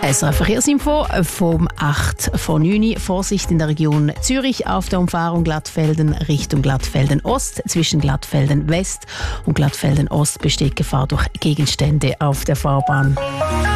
SRF Verkehrsinfo vom 8 vor 9. Vorsicht in der Region Zürich auf der Umfahrung Glattfelden Richtung Glattfelden Ost. Zwischen Glattfelden West und Glattfelden Ost besteht Gefahr durch Gegenstände auf der Fahrbahn.